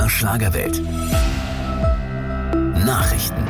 MDR Schlagerwelt. Nachrichten.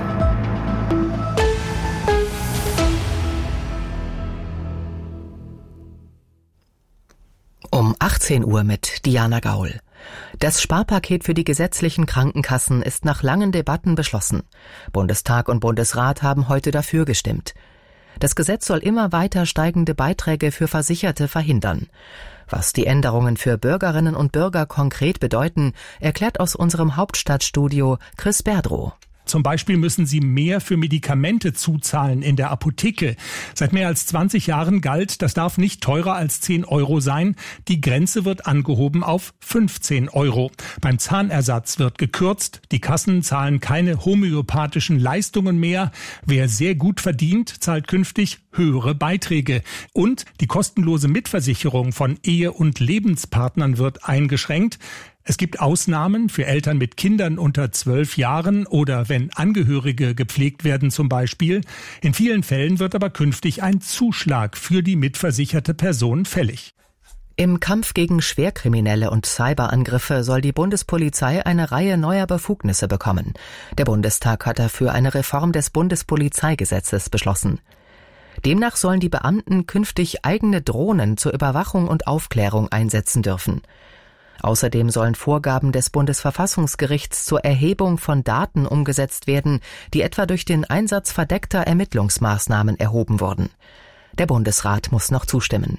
Um 18 Uhr mit Diana Gaul. Das Sparpaket für die gesetzlichen Krankenkassen ist nach langen Debatten beschlossen. Bundestag und Bundesrat haben heute dafür gestimmt. Das Gesetz soll immer weiter steigende Beiträge für Versicherte verhindern. Was die Änderungen für Bürgerinnen und Bürger konkret bedeuten, erklärt aus unserem Hauptstadtstudio Chris Berdrow. Zum Beispiel müssen sie mehr für Medikamente zuzahlen in der Apotheke. Seit mehr als 20 Jahren galt, das darf nicht teurer als 10 Euro sein. Die Grenze wird angehoben auf 15 Euro. Beim Zahnersatz wird gekürzt. Die Kassen zahlen keine homöopathischen Leistungen mehr. Wer sehr gut verdient, zahlt künftig höhere Beiträge. Und die kostenlose Mitversicherung von Ehe- und Lebenspartnern wird eingeschränkt. Es gibt Ausnahmen für Eltern mit Kindern unter 12 Jahren oder wenn Angehörige gepflegt werden zum Beispiel. In vielen Fällen wird aber künftig ein Zuschlag für die mitversicherte Person fällig. Im Kampf gegen Schwerkriminelle und Cyberangriffe soll die Bundespolizei eine Reihe neuer Befugnisse bekommen. Der Bundestag hat dafür eine Reform des Bundespolizeigesetzes beschlossen. Demnach sollen die Beamten künftig eigene Drohnen zur Überwachung und Aufklärung einsetzen dürfen. Außerdem sollen Vorgaben des Bundesverfassungsgerichts zur Erhebung von Daten umgesetzt werden, die etwa durch den Einsatz verdeckter Ermittlungsmaßnahmen erhoben wurden. Der Bundesrat muss noch zustimmen.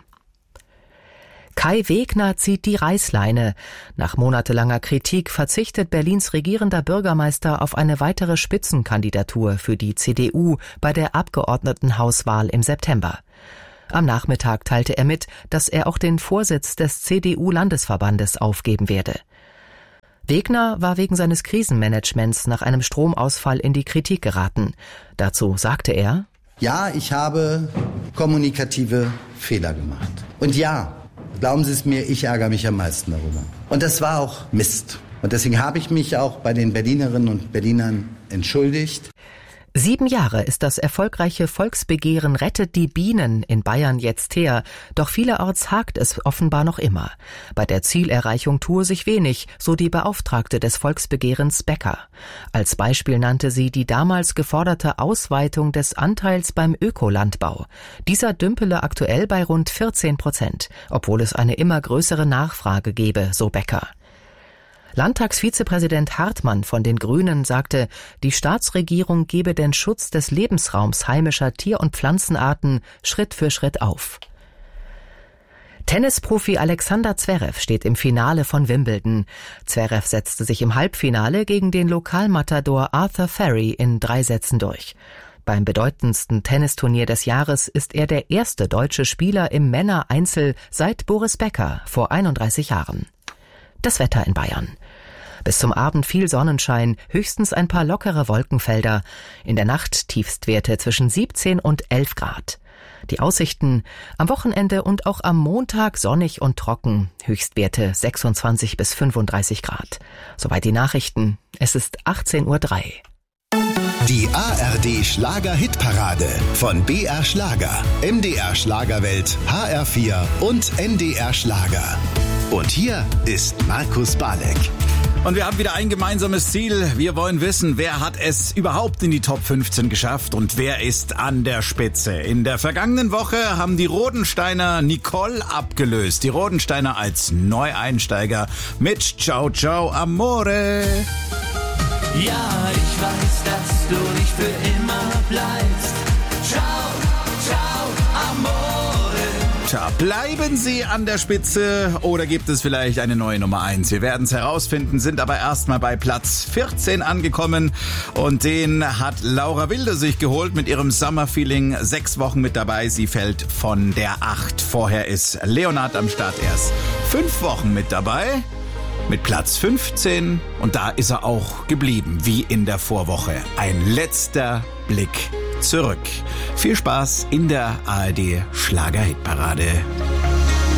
Kai Wegner zieht die Reißleine. Nach monatelanger Kritik verzichtet Berlins regierender Bürgermeister auf eine weitere Spitzenkandidatur für die CDU bei der Abgeordnetenhauswahl im September. Am Nachmittag teilte er mit, dass er auch den Vorsitz des CDU-Landesverbandes aufgeben werde. Wegner war wegen seines Krisenmanagements nach einem Stromausfall in die Kritik geraten. Dazu sagte er: Ja, ich habe kommunikative Fehler gemacht. Und ja, glauben Sie es mir, ich ärgere mich am meisten darüber. Und das war auch Mist. Und deswegen habe ich mich auch bei den Berlinerinnen und Berlinern entschuldigt. 7 Jahre ist das erfolgreiche Volksbegehren Rettet die Bienen in Bayern jetzt her, doch vielerorts hakt es offenbar noch immer. Bei der Zielerreichung tue sich wenig, so die Beauftragte des Volksbegehrens Becker. Als Beispiel nannte sie die damals geforderte Ausweitung des Anteils beim Ökolandbau. Dieser dümpele aktuell bei rund 14%, obwohl es eine immer größere Nachfrage gebe, so Becker. Landtagsvizepräsident Hartmann von den Grünen sagte, die Staatsregierung gebe den Schutz des Lebensraums heimischer Tier- und Pflanzenarten Schritt für Schritt auf. Tennisprofi Alexander Zverev steht im Finale von Wimbledon. Zverev setzte sich im Halbfinale gegen den Lokalmatador Arthur Ferry in 3 Sätzen durch. Beim bedeutendsten Tennisturnier des Jahres ist er der erste deutsche Spieler im Männereinzel seit Boris Becker vor 31 Jahren. Das Wetter in Bayern. Bis zum Abend viel Sonnenschein, höchstens ein paar lockere Wolkenfelder. In der Nacht Tiefstwerte zwischen 17 und 11 Grad. Die Aussichten: am Wochenende und auch am Montag sonnig und trocken. Höchstwerte 26 bis 35 Grad. Soweit die Nachrichten. Es ist 18:03 Uhr. Die ARD Schlager-Hitparade von BR Schlager, MDR Schlagerwelt, HR4 und NDR Schlager. Und hier ist Markus Balek. Und wir haben wieder ein gemeinsames Ziel. Wir wollen wissen, wer hat es überhaupt in die Top 15 geschafft und wer ist an der Spitze. In der vergangenen Woche haben die Rodensteiner Nicole abgelöst. Die Rodensteiner als Neueinsteiger mit Ciao Ciao Amore. Ja, ich weiß, dass du nicht für immer bleibst. Ciao, ciao, amore. Tja, bleiben sie an der Spitze oder gibt es vielleicht eine neue Nummer 1? Wir werden es herausfinden, sind aber erstmal bei Platz 14 angekommen und den hat Laura Wilde sich geholt mit ihrem Summer Feeling. 6 Wochen mit dabei, sie fällt von der 8. Vorher ist Leonard am Start erst 5 Wochen mit dabei. Mit Platz 15 und da ist er auch geblieben, wie in der Vorwoche. Ein letzter Blick zurück. Viel Spaß in der ARD Schlager-Hitparade.